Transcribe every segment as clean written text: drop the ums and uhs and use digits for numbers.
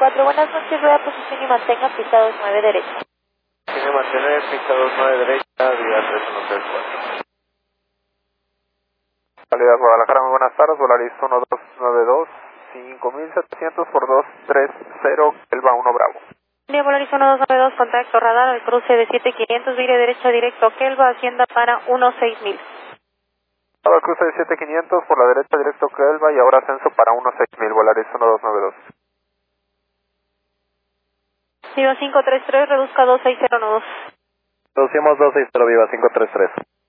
4, buenas noches, rueda posición y mantenga pisados 9 derecha. Tiene mantener pisados 9 derecha, vía 3134. Salida Guadalajara, muy buenas tardes, Volaris 1292, 5700 por 230, Elba 1 Bravo. Vía Volaris 1292, contacto radar al cruce de 7500, vire derecha directo Kelva, Hacienda para 16000. Al cruce de 7500, por la derecha directo Kelva y ahora ascenso para 16000, Volaris 1292. Viva 533, reduzca 2609. Reducimos 260, Viva 533.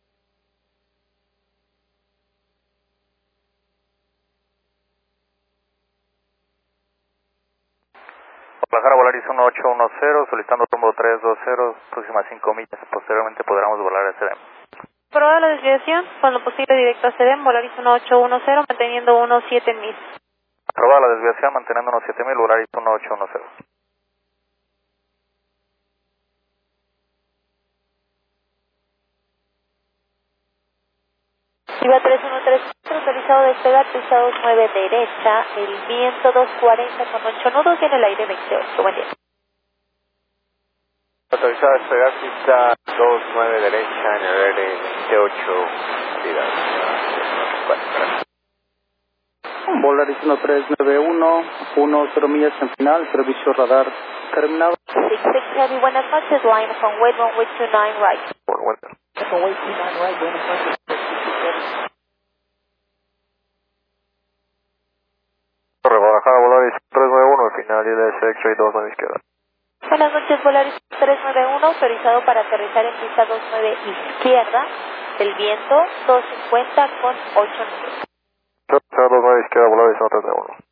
Guadalajara, Volaris 1810, solicitando rumbo 320, próximas 5 millas, posteriormente podremos volar a CDM. Aprobada la desviación, cuando posible directo a CDM, Volaris 1810, manteniendo 17000. Aprobada la desviación, manteniendo 17000, Volaris 1810. Viva 3134, autorizado despegar, pisados 9 derecha, el viento 240 con 8 nudos y en el aire 28. Buen día. Autorizado a despegar, pista 29 derecha, en el aire 28, salida. Volaris 1391, 10 millas en final, servicio radar terminado. 66 Heavy, buenas noches, line from Wade, runway 29 right. Por vuelta. Runway 29 right, buenas noches. Guadalajara, Volaris 391, final y de X-Ray 2 a la izquierda. Buenas noches, Volaris 391, autorizado para aterrizar en pista 29 izquierda, el viento 250 con 8 nudos. 29 izquierda, Volaris 391.